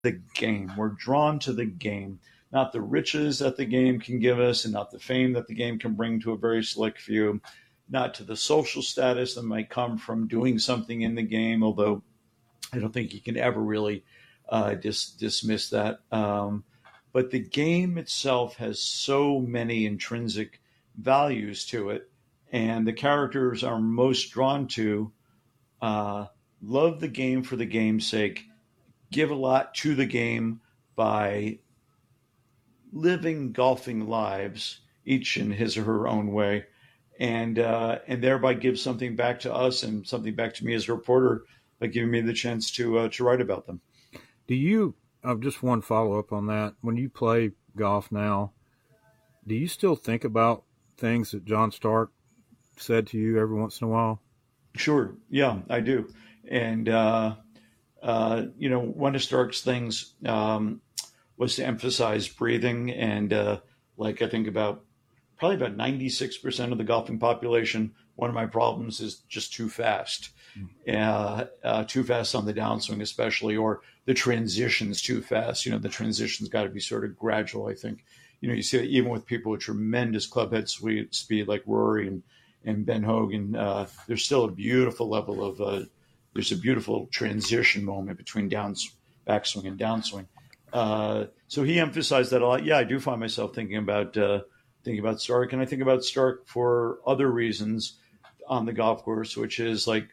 the game. We're drawn to the game, not the riches that the game can give us and not the fame that the game can bring to a very select few, not to the social status that might come from doing something in the game, although I don't think you can ever really dismiss that. But the game itself has so many intrinsic values to it, and the characters are most drawn to love the game for the game's sake, give a lot to the game by living golfing lives, each in his or her own way, and thereby give something back to us and something back to me as a reporter by giving me the chance to write about them. Do you, just one follow-up on that, when you play golf now, do you still think about things that John Stark said to you every once in a while? Sure. Yeah, I do. And, one of Stark's things was to emphasize breathing. And I think probably about 96% of the golfing population, one of my problems is just too fast. Too fast on the downswing especially, or the transitions too fast. The transitions got to be sort of gradual, I think. You see it even with people with tremendous clubhead speed like Rory and Ben Hogan. There's still a beautiful level of there's a beautiful transition moment between backswing and downswing. So he emphasized that a lot. Yeah, I do find myself thinking about Stark, and I think about Stark for other reasons on the golf course, which is like,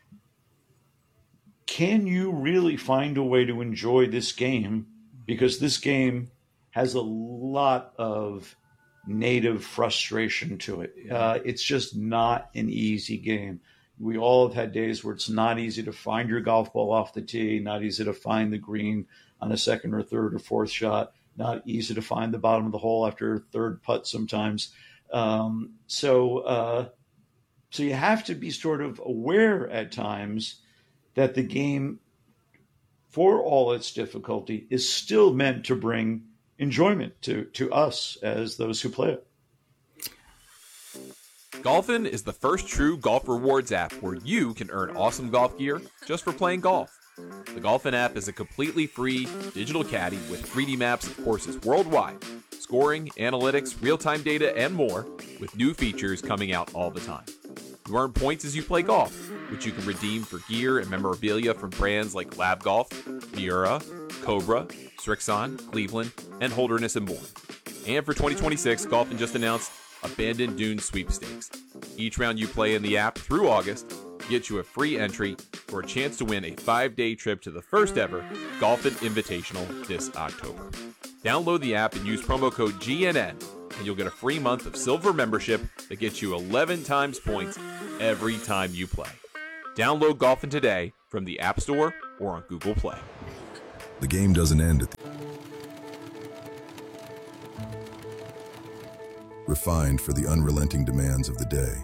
can you really find a way to enjoy this game? Because this game has a lot of native frustration to it. It's just not an easy game. We all have had days where it's not easy to find your golf ball off the tee, not easy to find the green on a second or third or fourth shot, not easy to find the bottom of the hole after a third putt sometimes. So you have to be sort of aware at times that the game, for all its difficulty, is still meant to bring enjoyment to us as those who play it. Golfin is the first true golf rewards app where you can earn awesome golf gear just for playing golf. The Golfin app is a completely free digital caddy with 3D maps of courses worldwide, scoring, analytics, real-time data, and more, with new features coming out all the time. You earn points as you play golf, which you can redeem for gear and memorabilia from brands like Lab Golf, Miura, Cobra, Strixon, Cleveland, and Holderness and more. And for 2026, Golfin just announced Abandoned Dunes Sweepstakes. Each round you play in the app through August gets you a free entry for a chance to win a 5-day trip to the first ever Golfin Invitational this October. Download the app and use promo code GNN, and you'll get a free month of silver membership that gets you 11 times points every time you play. Download Golfin today from the App Store or on Google Play. The game doesn't end at the... Refined for the unrelenting demands of the day.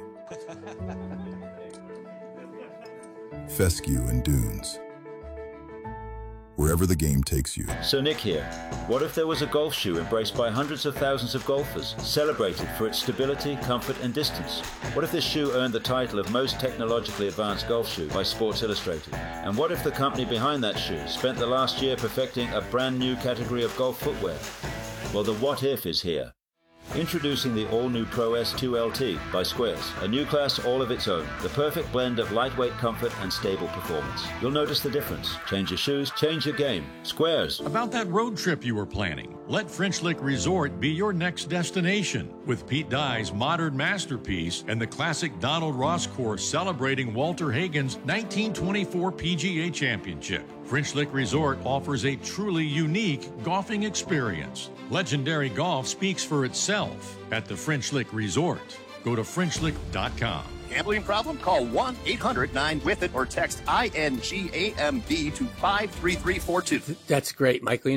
Fescue and Dunes. Wherever the game takes you. So Nick here. What if there was a golf shoe embraced by hundreds of thousands of golfers, celebrated for its stability, comfort, and distance? What if this shoe earned the title of most technologically advanced golf shoe by Sports Illustrated? And what if the company behind that shoe spent the last year perfecting a brand new category of golf footwear? Well, the what if is here. Introducing the all-new Pro S2 LT by Squares, a new class all of its own, the perfect blend of lightweight comfort and stable performance. You'll notice the difference. Change your shoes, change your game. Squares. About that road trip you were planning, let French Lick Resort be your next destination. With Pete Dye's modern masterpiece and the classic Donald Ross course celebrating Walter Hagen's 1924 PGA Championship. French Lick Resort offers a truly unique golfing experience. Legendary golf speaks for itself at the French Lick Resort. Go to FrenchLick.com. Gambling problem? Call 1-800-9-WITH-IT or text INGAMB to 53342. That's great, Michael.